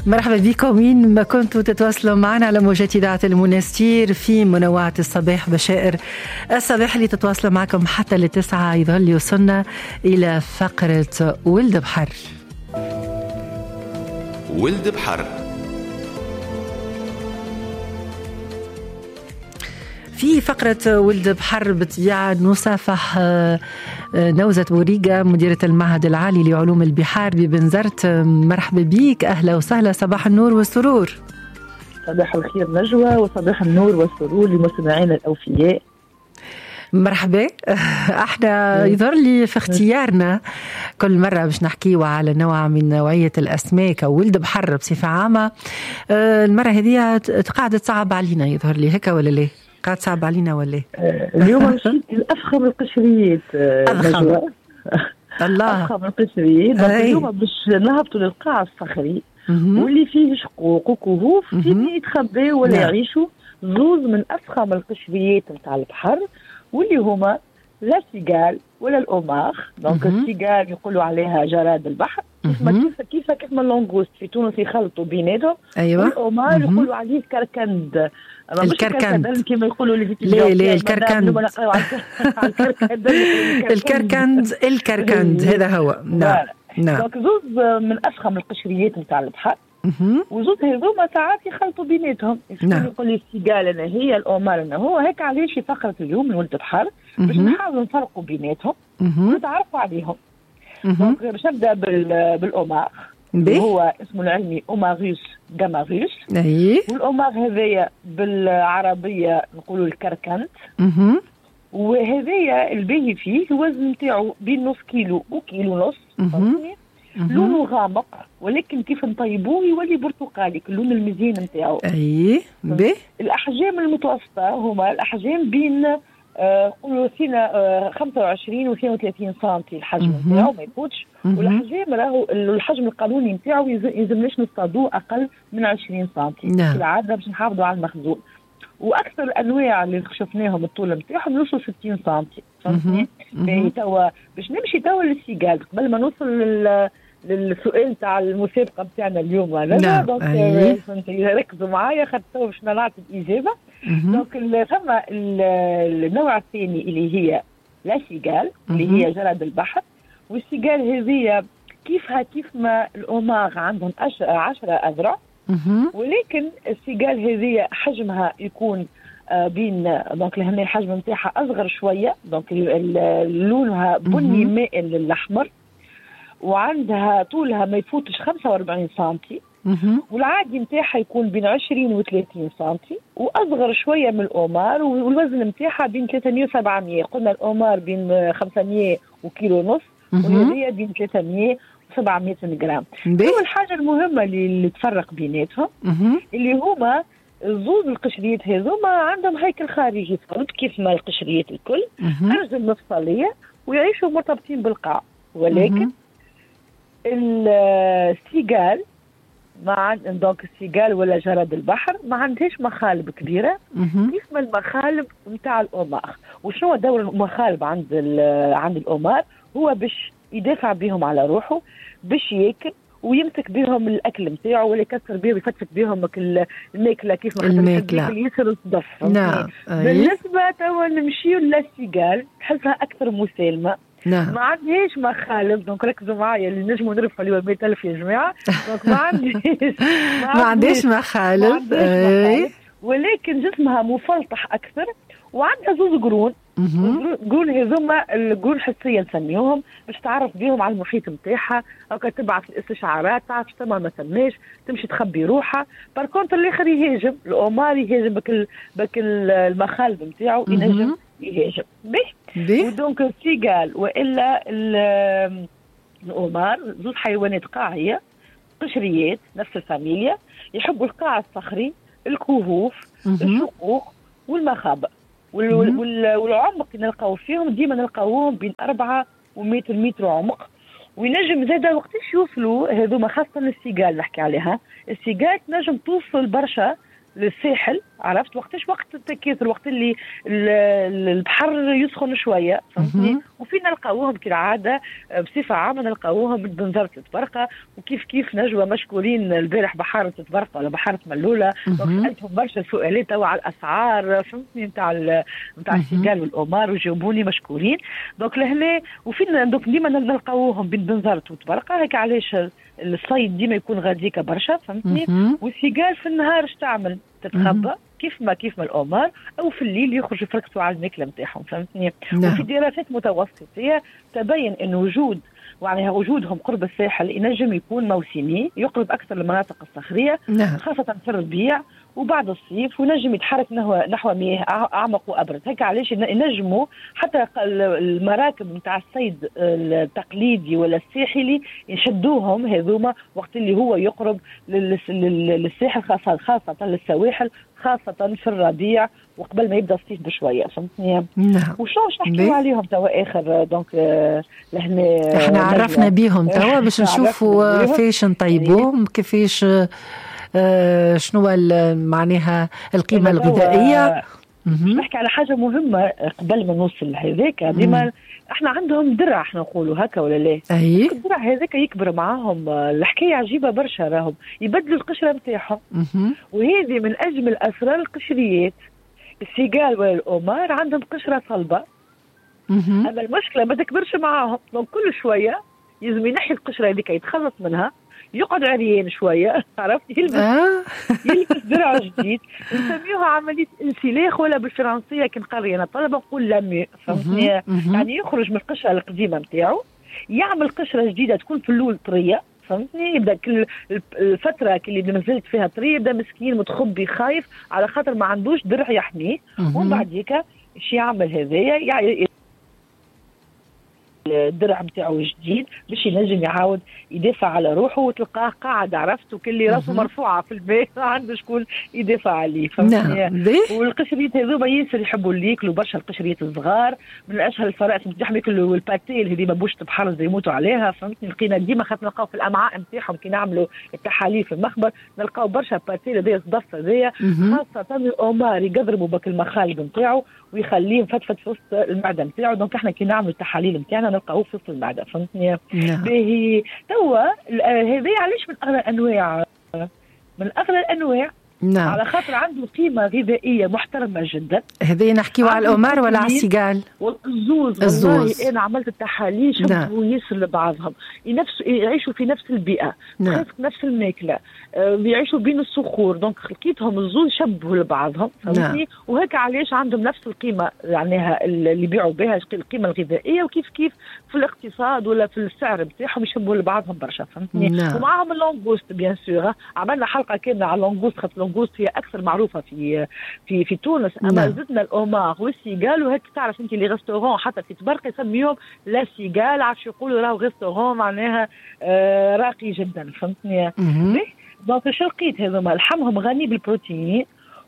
مرحبا بكم وين ما كنتوا تتواصلوا معنا على موجات إذاعة المنستير في منوعات الصباح. بشائر الصباح اللي تتواصلوا معكم حتى ل9 يظل يوصلنا إلى فقرة ولد بحر. ولد بحر. في فقرة ولد بحر بالطبيعة نصافح نوزة بوريقة مديرة المعهد العالي لعلوم البحار ببنزرت. مرحبا بيك، أهلا وسهلا، صباح النور والسرور. صباح الخير نجوى وصباح النور والسرور لمستمعينا الأوفياء. مرحبا. احنا يظهر لي في اختيارنا كل مرة باش نحكيوا على نوع من نوعية الأسماك أو ولد بحر بصفة عامة. المرة هذه قاعدة تصعب علينا، يظهر لي هيك ولا ليه؟ قاعد صعب علينا ولا اليوم مشيت الأفخم القشريات. أضخم الله أفخم القشريات. اليوم باش نهبطوا للقاع الصخري واللي فيه شقوق وكهوف فين يتخبوا ولا يعيشوا زوز من أفخم القشريات نتاع البحر، واللي هما لا سيجال ولا الأوماغ. دونك السيجال يقولوا عليها جراد البحر، كيف ما اللونغوست في تونس يخلطوا بيناتهم. أيوة. والأوماغ يقولوا عليه الكركند. الكركند كما يقولوا لي ليه الكركند. الكركند هذا هو. نعم. دونك زوز من أفخم القشريات نتاع البحر، وزوز هذوما ساعات يخلطوا بيناتهم. يقول لي السيجال أنا هي، الأومار أنا هو. هيك علاش في فقرة اليوم من ولد بحر باش نحاولوا نفرقوا بيناتهم ونتعرفوا عليهم. دونك باش نبدأ بالأومار، هو اسمه العلمي أوماغوس جاماغوس. والأوماغ هذايا بالعربية نقولوا الكركنت. وهذايا الباهي فيه الوزن نتاعو بين نص كيلو وكيلو ونص. لونه غامق، ولكن كيف نطيبوه يولي برتقالي اللون المزيان نتاعو. الأحجام المتوسطة هما الأحجام بين قولوا فينا 25 و 32 سنتي الحجم نتاعو ما يفوتش. والأحجام راهو الحجم القانوني نتاعو يلزمناش نصطادوه أقل من 20 سنتي في العادة باش نحافظوا على المخزون. واكثر الانواع اللي شفناهم الطول نتاعهم يوصلوا 60 سنتي. فهمتني؟ توا باش نمشي توا للسيجال قبل ما نوصل للسؤال تاع المسابقه نتاعنا اليوم. انا دونك ركزوا معايا خاطر توا باش نعطي الاجابه. دونك ثم النوع الثاني اللي هي لا سيجال اللي هي جراد البحر. والسيجال هذه كيف ما الأوماغ عندهم 10 أذرع، ولكن السيجال هذه حجمها يكون بين دونك لهنا الحجم نتاعها اصغر شويه. دونك لونها بني مائل للاحمر، وعندها طولها ما يفوتش 45 سنتي. والعادي نتاعها يكون بين 20 و 30 سنتي، واصغر شويه من الاومار. والوزن نتاعها بين 300 و 700. قلنا الاومار بين 500 وكيلو ونص، والهديه بين 300 700 جرام. أول حاجة المهمة اللي تفرق بيناتهم اللي هما زوز القشريات هذوما عندهم هيكل خارجي صلب كيف ما القشريات الكل، أرجل مفصلية، ويعيشوا مرتبطين بالقاع. ولكن السيجال دونك السيجال ولا جراد البحر ما عندهاش مخالب كبيرة كيف ما المخالب نتاع الأومار. وشنو دور المخالب عند الأومار؟ هو باش يدافع بهم على روحه، باش ياكل ويمسك بهم الاكل نتاعو، ولا يكسر بهم يفتفت بهم الماكله كيف ما الماكله يسر الصدف. نعم. بالنسبه توا نمشيو للسيجال تحسها اكثر مسالمه. نعم. ما عندهاش مخالب. دونك ركزوا معايا اللي نجموا نربحوا اليوم 100,000 يا جماعه. دونك ما عندهاش مخالب. ولكن جسمها مفلطح اكثر، وعندها زوز قرون. قرون هذوما القرون حسيه نسميوهم باش تعرف بيهم على المحيط نتاعها، او تبعث الاستشعارات، تعرف تما ما ثماش، تمشي تخبي روحها. باركونت الاخر يهاجم، الاومار يهاجم بك المخالب نتاعو ينجم يهاجم به. ودونك السيجال والا الاومار زوج حيوانات قاعيه قشريات نفس الفاميليا، يحبوا القاع الصخري، الكهوف، الشقوق والمخابئ. والعمق نلقاو فيهم ديما نلقاوهم بين 4 و100 عمق. وينجم زاده وقتاش يوصلوا هذوما، خاصه السيجال نحكي عليها. السيجال نجم توصل برشا للساحل، عرفت وقتاش؟ وقت التكاثر، وقت اللي البحر يسخن شويه، فهمتني؟ وفينا نلقاوهم كالعاده بصفه عامه، نلقاوهم بنزرة التبرقه. وكيف كيف نجوى مشكورين البارح بحاره التبرقه ولا بحاره ملوله، سالتهم برشا سؤالات توا على الاسعار، فهمتني، نتاع السيجال والأومار، وجاوبوني مشكورين. دونك لهنا وفينا دونك ديما نلقاوهم بين بنزرة وتبرقه. هيك علاش الصيد ديما يكون غاديكا برشا، فهمتني؟ والسيجال في النهار اش تعمل؟ تتخبى كيف ما الأومار، او في الليل يخرجوا يفركسوا على الماكله نتاعهم، فهمتني؟ وفي دراسات متوسطيه تبين ان وجودهم قرب الساحل ينجم يكون موسمي، يقرب اكثر للمناطق الصخريه، خاصه في الربيع وبعد الصيف، ونجم يتحرك نحو مياه اعمق وابرد. هيك علاش ينجموا حتى المراكب نتاع الصيد التقليدي ولا الساحلي يشدوهم هذوما وقت اللي هو يقرب للساحل، خاصه للسواحل، خاصه في الربيع وقبل ما يبدا الصيف بشويه، فهمتني؟ وشو نحكيو عليهم توا اخر؟ دونك لهنا احنا عرفنا بيهم توا باش نشوفوا فاش نطيبوهم، كيفاش شنو معناها القيمة الغذائية. نحكي على حاجة مهمة قبل ما نوصل لهذاك. ديما احنا عندهم درع، احنا نقولوا هكا ولا لا؟ الدرع هذاك يكبر معاهم الحكاية عجيبة برشا، راهم يبدلوا القشرة نتاعهم، وهذه من أجمل أسرار القشريات. السيجال والأومار عندهم قشرة صلبة، أما المشكلة ما تكبرش معاهم، دونك كل شوية يلزم ينحي القشرة هذيك، يتخلص منها، يقعد عريان شويه، عرفت؟ يلبس درع جديد. نسميوها عمليه انسلاخ، ولا بالفرنسيه كي نقري انا طلبه نقول لامي، فهمتني؟ يعني يخرج من القشره القديمه نتاعو، يعمل قشره جديده تكون في الاول طريه، فهمتني؟ يبدا كل الفتره اللي نزلت فيها طريه يبدا مسكين متخبي خايف على خاطر ما عندوش درع يحميه. ومن بعد هيك ايش يعمل هذايا؟ يعني الدرع نتاعو جديد باش ينجم يعاود يدافع على روحه، وتلقاه قاعد، عرفت، وكل راسه مرفوعه في البيت، عنده شكون يدافع عليه، فهمتني؟ والقشريات هذوما ياسر يحبوا اللي ياكلوا برشا القشريات الصغار. من اشهر الفرائس نتاعهم ياكلوا الباتيل، هذه بوش بحر يموتوا عليها، فهمتني؟ لقينا ديما خاطر نلقاو في الامعاء نتاعهم كي نعملوا التحاليل في المخبر نلقاو برشا باتيل هذايا صدف هذايا، خاصه الأومار يقدروا بك المخالب نتاعو ويخليه مفتفت في وسط المعده نتاعو. دونك احنا كي نعملوا التحاليل نتاعنا نلقاوه في وسط المعده، فهمتني؟ باهي توا هذا علاش من اغلى الانواع على خاطر عنده قيمه غذائيه محترمه جدا. هذه نحكيو على الأومار ولا على السيجال؟ الزوز. والله انا عملت التحاليل شبهوا ياسر لبعضهم، يعيشوا في نفس البيئه، نفس الماكله، يعيشوا بين الصخور، دونك لقيتهم الزوز شبهوا لبعضهم، فهمتني؟ وهيك علاش عندهم نفس القيمه يعني اللي يبيعوا بها القيمه الغذائيه، وكيف كيف في الاقتصاد ولا في السعر بتاعهم يشبهوا لبعضهم برشا، فهمتني؟ ومعهم اللونغوست بيان سور، عملنا حلقه كامله على اللونغوست، خاطر اللونغوست هي اكثر معروفه في تونس. اما زدنا الأومار والسيجال، وهيك تعرف انت لي ريستورون حتى في تبرق يسميهم لا سيجال، عرفش يقولوا راهو ريستورون معناها راقي جدا، فهمتني؟ دونك شو لقيت هذوما لحمهم غني بالبروتين،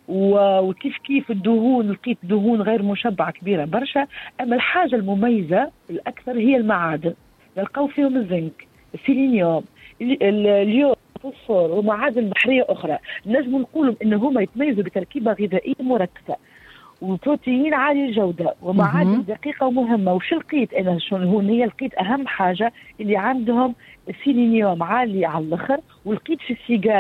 وكيف كيف الدهون، لقيت دهون غير مشبعه كبيره برشا. اما الحاجه المميزه الاكثر هي المعادن، نلقاو فيهم الزنك، السيلينيوم، اليود، الفوسفور ومعادن بحريه اخرى. نجم نقولوا ان هما يتميزوا بتركيبه غذائيه مركزه وبروتين عالي الجوده ومعادن دقيقه ومهمه. وش لقيت انا؟ هون هي لقيت اهم حاجه اللي عندهم السيلينيوم عالي على الاخر. ولقيت في السيجار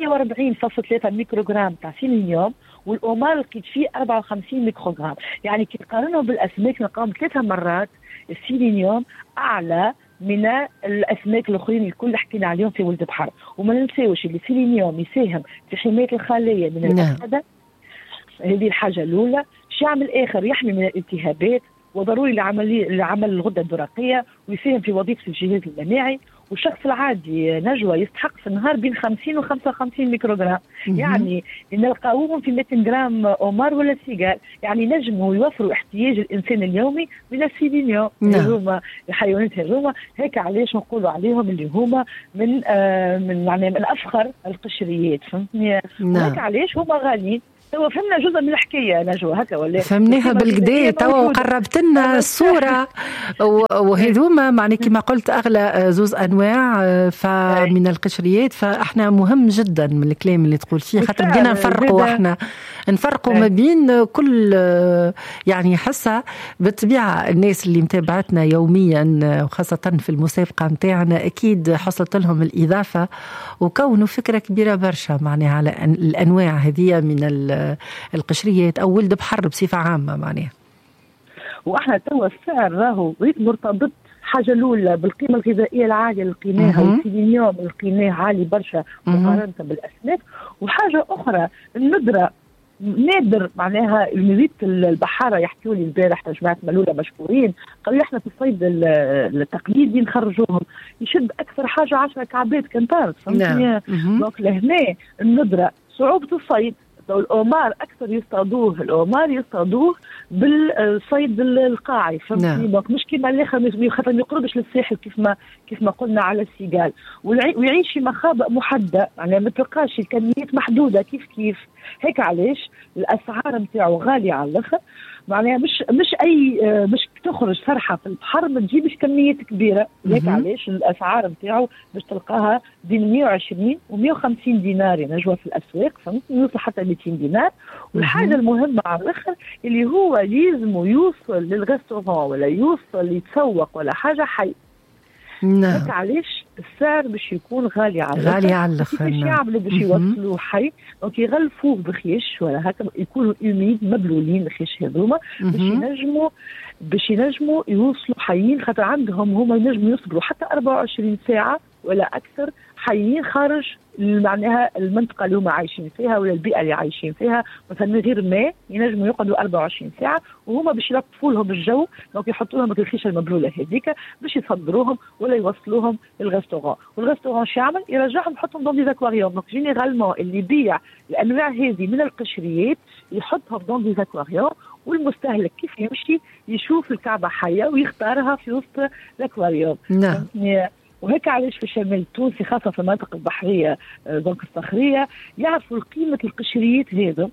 48.3 ميكروغرام تاع سيلينيوم، والأومار لقيت فيه 54 ميكروغرام. يعني كي تقارنوا بالاسماك نلقاهم 3 مرات السيلينيوم اعلى من الاسماك الاخرين الكل حكينا عليهم في ولد بحر. وما ننساوش اللي السيلينيوم يساهم في حمايه الخلايا من الاكسده، هذه الحاجه الاولى. شو يعمل اخر؟ يحمي من الالتهابات، وضروري لعمل الغده الدرقيه، ويساهم في وظيفه الجهاز المناعي. والشخص العادي نجوى يستحق في النهار بين 50 و 55 ميكروغرام، يعني نلقاوهم في 200 جرام أومار ولا سيجال، يعني نجموا يوفروا احتياج الانسان اليومي من السيلينيوم. هما الحيوانات هذوما هيك علاش نقولوا عليهم اللي هما من افخر القشريات، فهمتني؟ وهيك علاش هما غاليين. توا فهمنا جزء من الحكايه نجوى هكا ولا فهمناها بالكدا توا وقربت لنا الصوره وهذوما معني كما قلت اغلى زوز انواع فمن القشريات. فاحنا مهم جدا من الكلام اللي تقول فيه خاطر بدينا نفرقوا ما بين كل يعني حاسه بالطبيعه الناس اللي متابعتنا يوميا وخاصه في المسابقه نتاعنا اكيد حصلت لهم الاضافه وكونوا فكره كبيره برشا معناها على الانواع هذه من القشريات او ولد بحر بصفه عامه معناها. واحنا توا السعر راهو مرتبط حاجه الاولى بالقيمه الغذائيه العاليه اللي لقيناها والسيلينيوم اللي لقيناه عالي برشا مقارنه بالاسماك. وحاجه اخرى الندره نادر معناها المزيد البحاره يحكوا لي البارح جماعه ملوله مشكورين قالوا احنا في الصيد التقليدي نخرجوهم يشد اكثر حاجه 10 كعبات كنتار فهمتني. دونك لهنا الندره صعوبه الصيد الأومار أكثر يصطادوه بالصيد القاعي فهمتني. دونك مش كيما الاخر خاطر ما يقربش للساحل كيف ما قلنا على السيجال ويعيش في مخابئ محدده يعني ما تلقاش الكميات محدوده كيف هيك علاش الاسعار نتاعو غاليه على الاخر معناها مش تخرج فرحه في البحر ما تجيبش كميات كبيره. هيك علاش الاسعار نتاعو باش تلقاها بين 120 و150 دينار نجوى في الاسواق فهمتني يوصل حتى 200 دينار. والحاجه المهمه على الاخر اللي هو لازم يوصل للغاستورون ولا يوصل يتسوق ولا حاجه حي. هيك علاش السعر باش يكون غالي على الاخر. كيفاش يعملوا باش يوصلوه حي دونك يغلفوه بخيش ولا هكا يكونوا اوميد مبلولين الخيش هذوما باش ينجموا يوصلوا حيين خاطر عندهم هما ينجموا يصبروا حتى 24 ساعه ولا اكثر حيين خارج معناها المنطقه اللي هما عايشين فيها ولا البيئه اللي عايشين فيها مثلا من غير ماء ينجموا يقعدوا 24 ساعه وهما باش يلطفوا لهم الجو دونك يحطوا لهم الخيشه المبلوله هذيك باش يصدروهم ولا يوصلوهم للغاستورون. والغاستورون شو يعمل؟ يرجعهم يحطهم دون دي اكواريوم. دونك جينيرالمون اللي يبيع الانواع هذه من القشريات يحطهم دون دي اكواريوم والمستهلك كيف يمشي يشوف الكعبه حيه ويختارها في وسط الاكواريوم. نعم. وهيك علاش في الشمال التونسي خاصه في المناطق البحريه دونك الصخريه يعرفوا قيمه القشريات هذا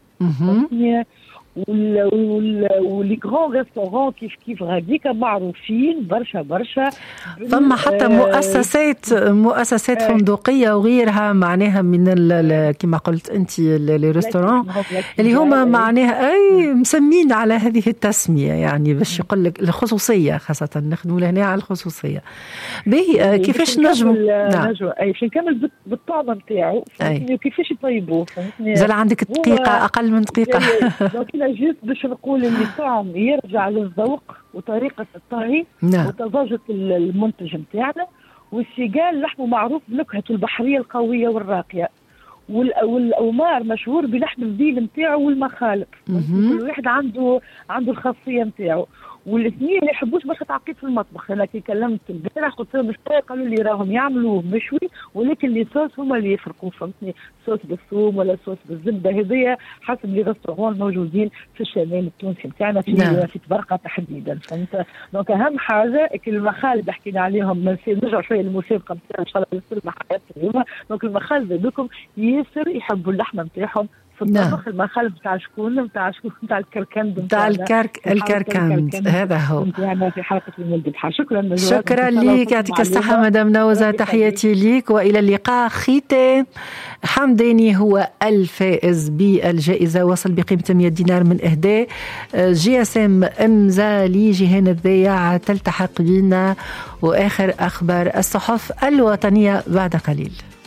واللي غران ريستورون كيف غاديك معروفين برشا ثم حتى مؤسسات فندقيه وغيرها معناها من كما قلت انت الريستورون اللي هما معناها اي مسمين على هذه التسميه يعني باش يقول لك الخصوصيه خاصه نخدموا لهنا على الخصوصيه. باهي كيفاش نجموا باش نكمل بالطعم نتاعو كيفاش يطيبوه زال عندك دقيقه اقل من دقيقه جيت باش نقول ان الطعم يرجع للذوق وطريقه الطهي وتزاجة المنتج نتاعنا. والسيجال لحمه معروف بنكهته البحريه القويه والراقيه والاومار مشهور بلحم الذيل نتاعو والمخالب كل واحد عنده الخاصيه نتاعو. والاثنين ما يحبوش برشا تعقيد في المطبخ. انا كي كلمت البارح قلت لهم قالوا لي راهم يعملوه مشوي ولكن لي صوص هما اللي يفرقوا فهمتني صوص بالثوم ولا صوص بالزبده هذيا حسب لي ريستورون موجودين في الشمال التونسي نتاعنا في تبرقه تحديدا فهمت. دونك اهم حاجه المخالب حكينا عليهم نرجع شويه للمسابقه نتاعنا ان شاء الله يصير حياتنا اليوم. دونك المخالب هذوكم ياسر يحبوا اللحمه نتاعهم في الطبخ. المخالب نتاع شكون نتاع الكركند نتاع الكركند هذا هو في حلقه المولد بحر. شكرا لك يعطيك الصحه مدام نوزه تحياتي ليك والى اللقاء. ختام حمداني هو الفائز بالجائزه وصل بقيمه 100 دينار من اهداء GSM امزالي. جيهان الذياع تلتحق بنا واخر اخبار الصحف الوطنيه بعد قليل.